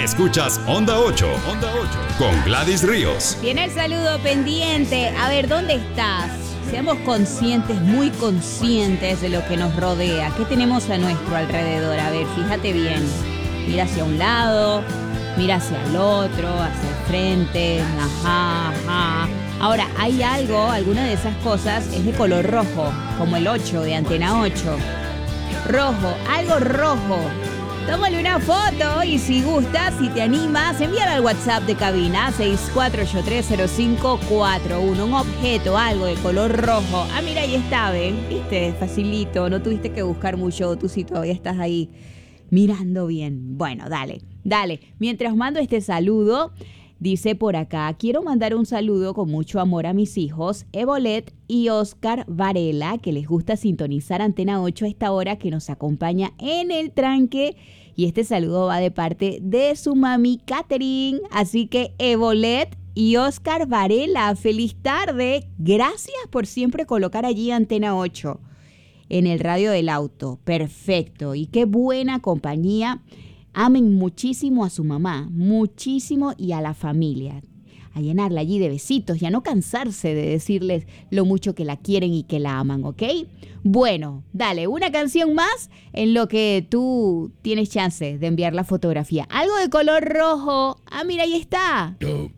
Escuchas Onda 8 con Gladys Ríos. Tiene el saludo pendiente. A ver, ¿dónde estás? Seamos conscientes, muy conscientes de lo que nos rodea. ¿Qué tenemos a nuestro alrededor? A ver, fíjate bien. Mira hacia un lado, mira hacia el otro, hacia el frente. Ajá. Ahora, hay alguna de esas cosas es de color rojo, como el 8 de Antena 8. Rojo, algo rojo. Tómale una foto y si gustas, si te animas, envíala al WhatsApp de cabina 64830541. Un objeto, algo de color rojo. Ah, mira, ahí está, ¿ven? Viste, facilito, no tuviste que buscar mucho, tú sí todavía estás ahí mirando bien. Bueno, dale. Mientras mando este saludo, dice por acá, quiero mandar un saludo con mucho amor a mis hijos, Evolet y Oscar Varela, que les gusta sintonizar Antena 8 a esta hora, que nos acompaña en el tranque. Y este saludo va de parte de su mami Catherine. Así que Evolet y Oscar Varela, feliz tarde. Gracias por siempre colocar allí Antena 8 en el radio del auto. Perfecto. Y qué buena compañía. Amen muchísimo a su mamá, muchísimo, y a la familia. A llenarla allí de besitos y a no cansarse de decirles lo mucho que la quieren y que la aman, ¿ok? Bueno, dale, una canción más en lo que tú tienes chance de enviar la fotografía. Algo de color rojo. Ah, mira, ahí está.